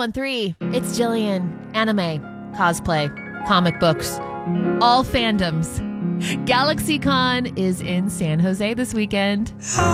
1013. It's Jillian. Anime, cosplay, comic books, all fandoms. GalaxyCon is in San Jose this weekend.